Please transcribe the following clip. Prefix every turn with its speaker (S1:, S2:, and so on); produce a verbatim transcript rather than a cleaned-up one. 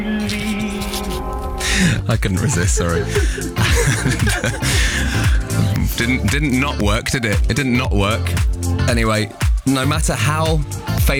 S1: I couldn't resist, sorry. didn't didn't not work, did it? It didn't not work. Anyway, no matter how